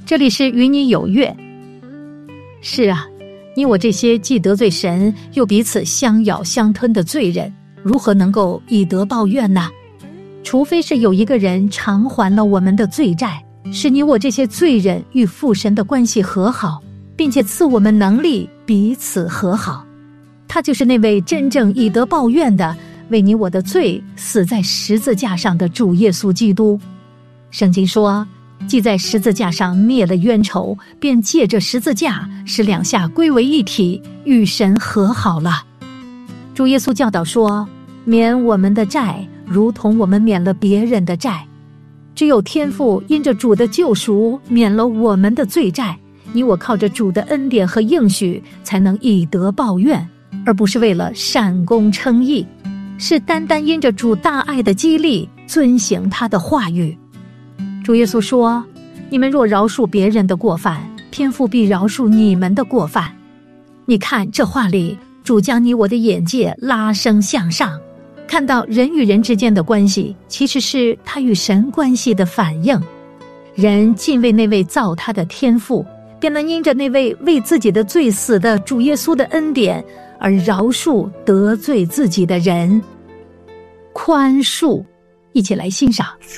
这里是与你有约。是啊，你我这些既得罪神又彼此相咬相吞的罪人，如何能够以德报怨呢？除非是有一个人偿还了我们的罪债，使你我这些罪人与父神的关系和好，并且赐我们能力彼此和好。他就是那位真正以德报怨的，为你我的罪死在十字架上的主耶稣基督。圣经说，既在十字架上灭了冤仇，便借着十字架使两下归为一体，与神和好了。主耶稣教导说，免我们的债，如同我们免了别人的债。只有天父因着主的救赎免了我们的罪债，你我靠着主的恩典和应许才能以德报怨，而不是为了善功称义，是单单因着主大爱的激励，遵行他的话语。主耶稣说，你们若饶恕别人的过犯，天父必饶恕你们的过犯。你看这话里，主将你我的眼界拉升向上，看到人与人之间的关系其实是他与神关系的反应。人敬畏那位造他的天父，便能因着那位为自己的罪死的主耶稣的恩典，而饶恕得罪自己的人。宽恕，一起来欣赏。